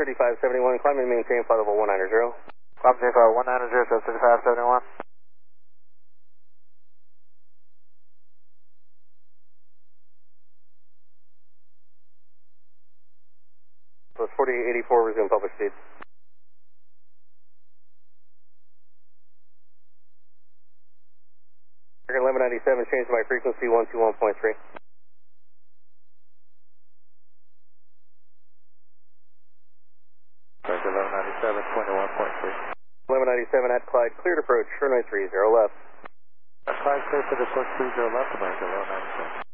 3571, climb and maintain flight level 190. Climb and maintain 190, so 3571. So it's 4884, resume public speed. American 1197, change my frequency 121.3. American 1197, 21.3. 1197 at Clyde, cleared approach, runway 30 left. Clyde, clear for the approach 30 left, American 1197.